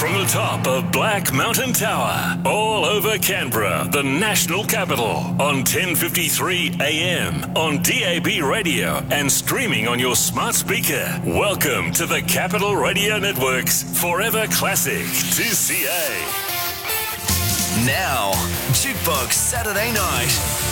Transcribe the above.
from the top of Black Mountain Tower, all over Canberra, the national capital, on 1053 AM, on DAB radio and streaming on your smart speaker. Welcome to the Capital Radio Network's Forever Classic 2CA. Now, Jukebox Saturday Night